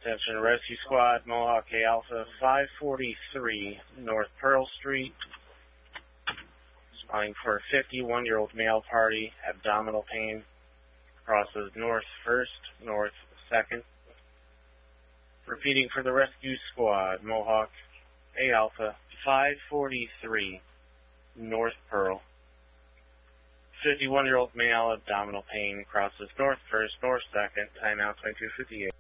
Attention Rescue Squad, Mohawk A Alpha 543 North Pearl Street. Responding for a 51-year-old male party, abdominal pain, crosses North 1st, North 2nd. Repeating for the Rescue Squad, Mohawk A Alpha 543 North Pearl. 51-year-old male, abdominal pain, crosses North 1st, North 2nd, timeout 22:58.